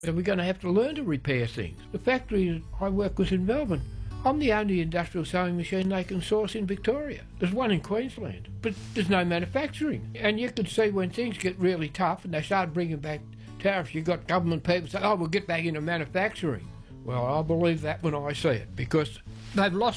So we're going to have to learn to repair things. The factory I work with in Melbourne, I'm the only industrial sewing machine they can source in Victoria. There's one in Queensland, but there's no manufacturing. And you can see when things get really tough and they start bringing back tariffs, you've got government people say, oh, we'll get back into manufacturing. Well, I'll believe that when I see it, because they've lost